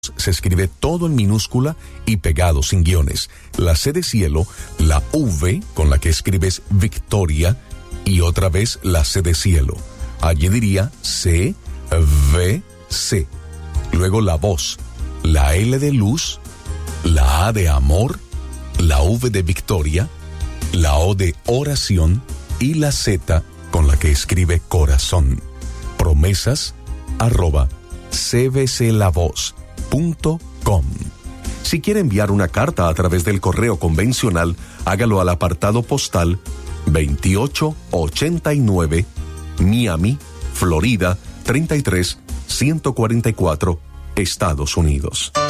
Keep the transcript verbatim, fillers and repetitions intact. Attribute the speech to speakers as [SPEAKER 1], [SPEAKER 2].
[SPEAKER 1] se escribe todo en minúscula y pegado sin guiones. La C de cielo, la V con la que escribes Victoria y otra vez la C de cielo. Allí diría C, V, C. Luego la voz, la L de luz, la A de amor, la V de victoria, la O de oración y la Z con la que escribe corazón. Promesas arroba cbclavoz punto com. Si quiere enviar una carta a través del correo convencional, hágalo al apartado postal veintiocho ochenta y nueve, Miami, Florida treinta y tres ciento cuarenta y cuatro, Estados Unidos.